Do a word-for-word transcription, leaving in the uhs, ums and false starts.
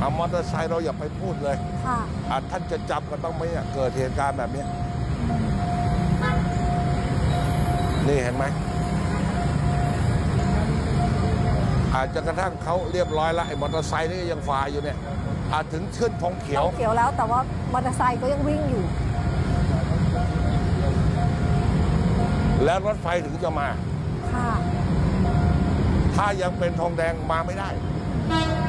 มอเตอร์ไซค์เราอย่าไปพูดเลยค่ะอ่ะท่านจะจำกันบ้างไหมเนี่ยเกิดเหตุการณ์แบบเนี้ยนี่เห็นไหมอาจจะกระทั่งเขาเรียบร้อยแล้วไอ้มอเตอร์ไซค์นี่ยังฝ่าอยู่เนี่ยอาจถึงขึ้นธงเขียวเขียวแล้วแต่ว่ามอเตอร์ไซค์ก็ยังวิ่งอยู่แล้วรถไฟถึงจะมาค่ะถ้ายังเป็นธงแดงมาไม่ได้